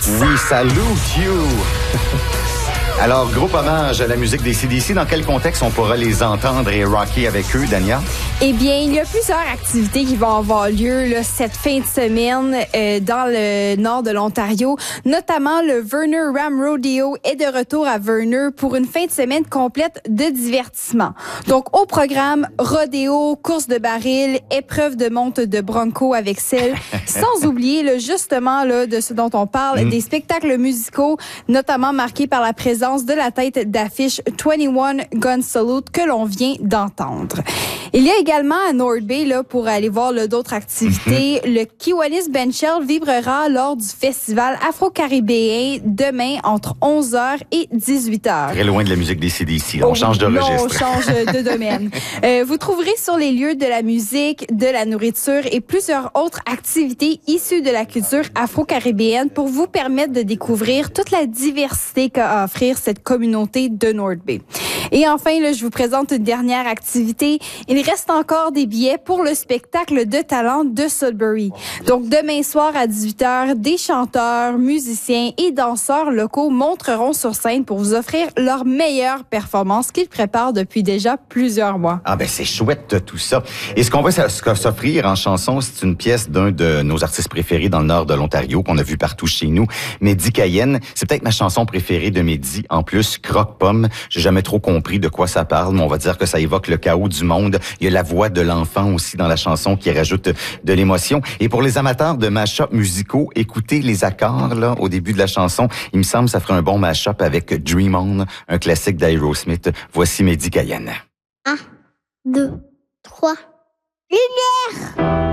We salute you! Alors, groupe hommage à la musique des AC/DC. Dans quel contexte on pourra les entendre et rocker avec eux, Dania? Eh bien, il y a plusieurs activités qui vont avoir lieu là, cette fin de semaine dans le nord de l'Ontario. Notamment, le Verner Ram Rodeo est de retour à Verner pour une fin de semaine complète de divertissement. Donc, au programme, rodéo, course de baril, épreuve de monte de bronco avec selle, sans oublier là, justement là, de ce dont on parle, des spectacles musicaux, notamment marqués par la présence de la tête d'affiche 21 Gun Salute que l'on vient d'entendre. Il y a également à North Bay, là, pour aller voir d'autres activités, le Kiwanis Benchel vibrera lors du festival afro-caribéen demain entre 11h et 18h. Très loin de la musique des AC/DC. On change de registre. On change de domaine. Vous trouverez sur les lieux de la musique, de la nourriture et plusieurs autres activités issues de la culture afro-caribéenne pour vous permettre de découvrir toute la diversité qu'a à offrir cette communauté de North Bay. Et enfin, là, je vous présente une dernière activité. Il reste encore des billets pour le spectacle de talent de Sudbury. Donc, demain soir à 18h, des chanteurs, musiciens et danseurs locaux monteront sur scène pour vous offrir leur meilleure performance qu'ils préparent depuis déjà plusieurs mois. Ah ben c'est chouette tout ça. Et ce qu'on va s'offrir en chanson, c'est une pièce d'un de nos artistes préférés dans le nord de l'Ontario qu'on a vu partout chez nous, Mehdi Cayenne. C'est peut-être ma chanson préférée de Mehdi. En plus, Croque-Pomme, j'ai jamais trop compris de quoi ça parle, mais on va dire que ça évoque le chaos du monde. Il y a la voix de l'enfant aussi dans la chanson qui rajoute de l'émotion. Et pour les amateurs de mash-up musicaux, écoutez les accords là au début de la chanson. Il me semble que ça ferait un bon mash-up avec Dream On, un classique d'Aerosmith. Voici Mehdi Cayenne. 1, 2, 3. Lumière!